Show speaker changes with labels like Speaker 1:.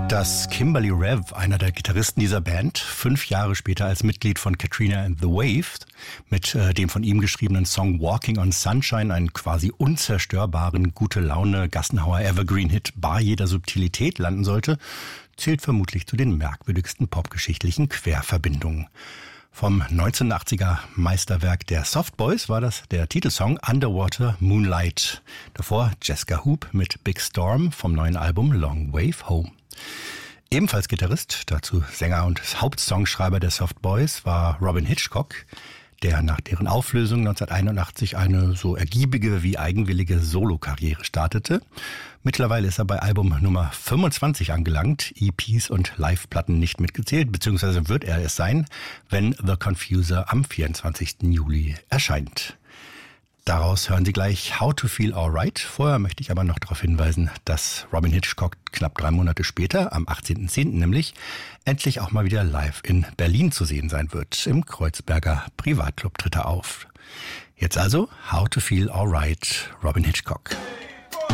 Speaker 1: Dass Kimberly Rev, einer der Gitarristen dieser Band, 5 Jahre später als Mitglied von Katrina and the Waves mit dem von ihm geschriebenen Song Walking on Sunshine, einen quasi unzerstörbaren, gute Laune Gassenhauer Evergreen-Hit bar jeder Subtilität landen sollte, zählt vermutlich zu den merkwürdigsten popgeschichtlichen Querverbindungen. Vom 1980er Meisterwerk der Soft Boys war das der Titelsong Underwater Moonlight. Davor Jessica Hoop mit Big Storm vom neuen Album Long Wave Home. Ebenfalls Gitarrist, dazu Sänger und Hauptsongschreiber der Soft Boys, war Robyn Hitchcock, der nach deren Auflösung 1981 eine so ergiebige wie eigenwillige Solokarriere startete. Mittlerweile ist er bei Album Nummer 25 angelangt, EPs und Live-Platten nicht mitgezählt, beziehungsweise wird er es sein, wenn The Confuser am 24. Juli erscheint. Daraus hören Sie gleich How to Feel Alright. Vorher möchte ich aber noch darauf hinweisen, dass Robyn Hitchcock knapp 3 Monate später, am 18.10. nämlich, endlich auch mal wieder live in Berlin zu sehen sein wird. Im Kreuzberger Privatclub tritt er auf. Jetzt also How to Feel Alright, Robyn Hitchcock.